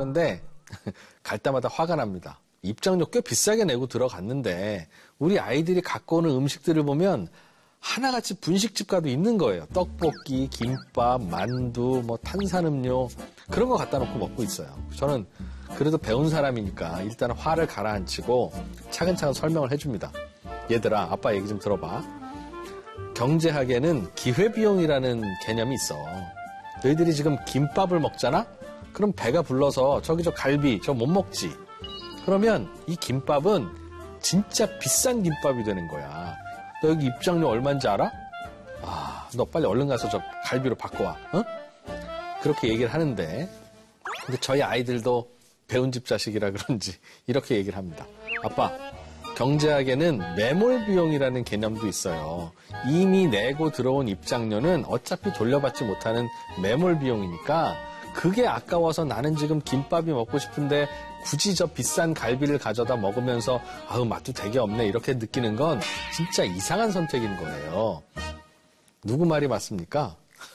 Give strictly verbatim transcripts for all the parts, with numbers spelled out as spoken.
그런데 갈 때마다 화가 납니다. 입장료 꽤 비싸게 내고 들어갔는데 우리 아이들이 갖고 오는 음식들을 보면 하나같이 분식집 가도 있는 거예요. 떡볶이, 김밥, 만두, 뭐 탄산음료 그런 거 갖다 놓고 먹고 있어요. 저는 그래도 배운 사람이니까 일단 화를 가라앉히고 차근차근 설명을 해줍니다. 얘들아, 아빠 얘기 좀 들어봐. 경제학에는 기회비용이라는 개념이 있어. 너희들이 지금 김밥을 먹잖아? 그럼 배가 불러서 저기 저 갈비 저 못 먹지. 그러면 이 김밥은 진짜 비싼 김밥이 되는 거야. 너 여기 입장료 얼마인지 알아? 아, 너 빨리 얼른 가서 저 갈비로 바꿔와. 어? 그렇게 얘기를 하는데 근데 저희 아이들도 배운 집 자식이라 그런지 이렇게 얘기를 합니다. 아빠, 경제학에는 매몰 비용이라는 개념도 있어요. 이미 내고 들어온 입장료는 어차피 돌려받지 못하는 매몰 비용이니까 그게 아까워서 나는 지금 김밥이 먹고 싶은데 굳이 저 비싼 갈비를 가져다 먹으면서 아우 맛도 되게 없네 이렇게 느끼는 건 진짜 이상한 선택인 거예요. 누구 말이 맞습니까?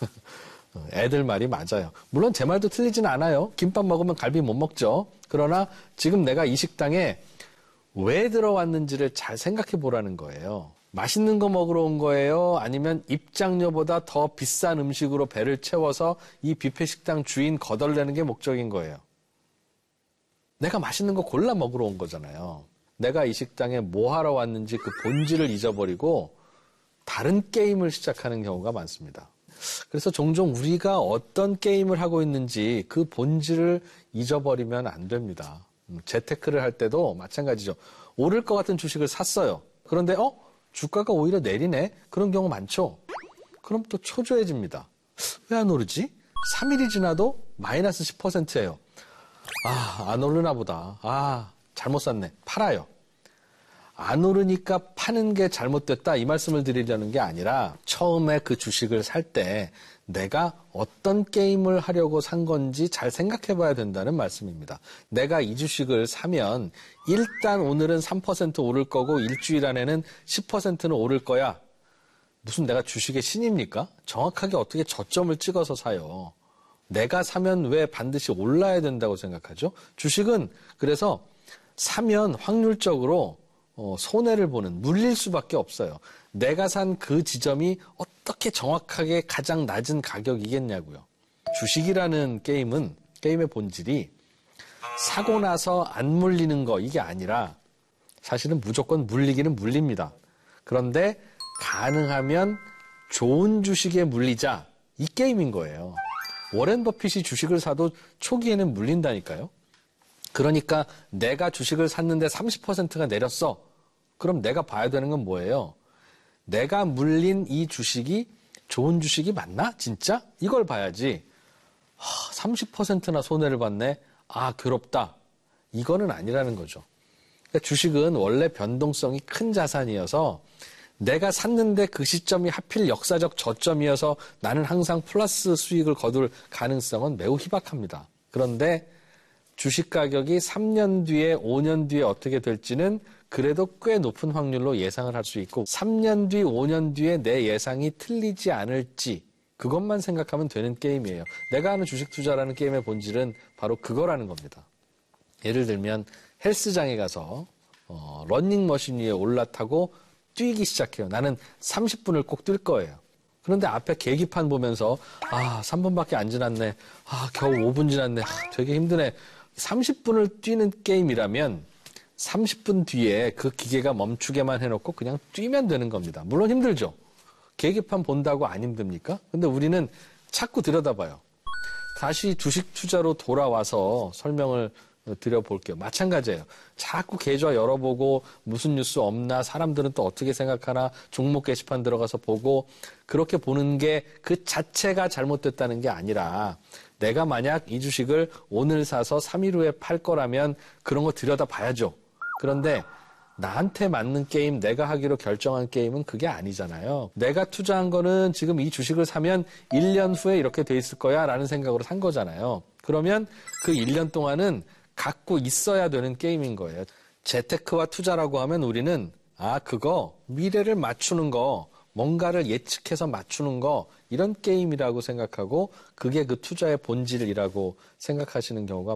애들 말이 맞아요. 물론 제 말도 틀리진 않아요. 김밥 먹으면 갈비 못 먹죠. 그러나 지금 내가 이 식당에 왜 들어왔는지를 잘 생각해 보라는 거예요. 맛있는 거 먹으러 온 거예요? 아니면 입장료보다 더 비싼 음식으로 배를 채워서 이 뷔페 식당 주인 거덜내는 게 목적인 거예요. 내가 맛있는 거 골라 먹으러 온 거잖아요. 내가 이 식당에 뭐 하러 왔는지 그 본질을 잊어버리고 다른 게임을 시작하는 경우가 많습니다. 그래서 종종 우리가 어떤 게임을 하고 있는지 그 본질을 잊어버리면 안 됩니다. 재테크를 할 때도 마찬가지죠. 오를 것 같은 주식을 샀어요. 그런데 어? 주가가 오히려 내리네? 그런 경우 많죠. 그럼 또 초조해집니다. 왜 안 오르지? 삼 일이 지나도 마이너스 십 퍼센트예요. 아, 안 오르나 보다. 아, 잘못 샀네. 팔아요. 안 오르니까 파는 게 잘못됐다 이 말씀을 드리려는 게 아니라 처음에 그 주식을 살 때 내가 어떤 게임을 하려고 산 건지 잘 생각해 봐야 된다는 말씀입니다. 내가 이 주식을 사면 일단 오늘은 삼 퍼센트 오를 거고 일주일 안에는 십 퍼센트는 오를 거야. 무슨 내가 주식의 신입니까? 정확하게 어떻게 저점을 찍어서 사요. 내가 사면 왜 반드시 올라야 된다고 생각하죠? 주식은 그래서 사면 확률적으로 어, 손해를 보는, 물릴 수밖에 없어요. 내가 산 그 지점이 어떻게 정확하게 가장 낮은 가격이겠냐고요. 주식이라는 게임은, 게임의 본질이 사고 나서 안 물리는 거, 이게 아니라 사실은 무조건 물리기는 물립니다. 그런데 가능하면 좋은 주식에 물리자, 이 게임인 거예요. 워렌 버핏이 주식을 사도 초기에는 물린다니까요. 그러니까 내가 주식을 샀는데 삼십 퍼센트가 내렸어. 그럼 내가 봐야 되는 건 뭐예요? 내가 물린 이 주식이 좋은 주식이 맞나? 진짜? 이걸 봐야지. 하, 삼십 퍼센트나 손해를 봤네. 아, 괴롭다. 이거는 아니라는 거죠. 그러니까 주식은 원래 변동성이 큰 자산이어서 내가 샀는데 그 시점이 하필 역사적 저점이어서 나는 항상 플러스 수익을 거둘 가능성은 매우 희박합니다. 그런데 주식 가격이 삼 년 뒤에 오 년 뒤에 어떻게 될지는 그래도 꽤 높은 확률로 예상을 할 수 있고 삼 년 뒤, 오 년 뒤에 내 예상이 틀리지 않을지 그것만 생각하면 되는 게임이에요. 내가 하는 주식 투자라는 게임의 본질은 바로 그거라는 겁니다. 예를 들면 헬스장에 가서 어, 러닝머신 위에 올라타고 뛰기 시작해요. 나는 삼십 분을 꼭 뛸 거예요. 그런데 앞에 계기판 보면서 아, 삼 분밖에 안 지났네. 아, 겨우 오 분 지났네. 아, 되게 힘드네. 삼십 분을 뛰는 게임이라면 삼십 분 뒤에 그 기계가 멈추게만 해놓고 그냥 뛰면 되는 겁니다. 물론 힘들죠. 계기판 본다고 안 힘듭니까? 근데 우리는 자꾸 들여다봐요. 다시 주식 투자로 돌아와서 설명을 드려볼게요. 마찬가지예요. 자꾸 계좌 열어보고 무슨 뉴스 없나, 사람들은 또 어떻게 생각하나, 종목 게시판 들어가서 보고 그렇게 보는 게 그 자체가 잘못됐다는 게 아니라 내가 만약 이 주식을 오늘 사서 삼 일 후에 팔 거라면 그런 거 들여다봐야죠. 그런데 나한테 맞는 게임, 내가 하기로 결정한 게임은 그게 아니잖아요. 내가 투자한 거는 지금 이 주식을 사면 일 년 후에 이렇게 돼 있을 거야 라는 생각으로 산 거잖아요. 그러면 그 일 년 동안은 갖고 있어야 되는 게임인 거예요. 재테크와 투자라고 하면 우리는 아, 그거 미래를 맞추는 거, 뭔가를 예측해서 맞추는 거 이런 게임이라고 생각하고 그게 그 투자의 본질이라고 생각하시는 경우가